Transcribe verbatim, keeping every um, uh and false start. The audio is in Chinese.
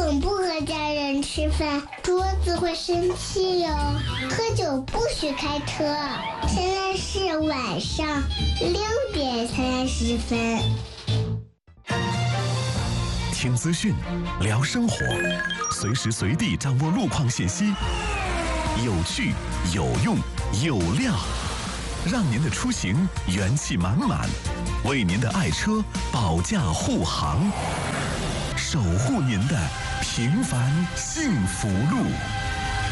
总不和家人吃饭，桌子会生气哟。喝酒不许开车。现在是晚上六点三十分。 听资讯，聊生活，随时随地掌握路况信息，有趣、有用、有料，让您的出行元气满满，为您的爱车保驾护航，守护您的平凡幸福路。